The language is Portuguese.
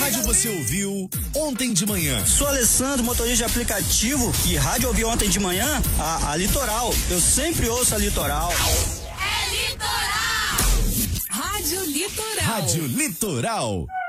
rádio você ouviu ontem de manhã? Sou Alessandro, motorista de aplicativo e rádio ouvi ontem de manhã a Litoral. Eu sempre ouço a Litoral. É Litoral! Rádio Litoral. Rádio Litoral.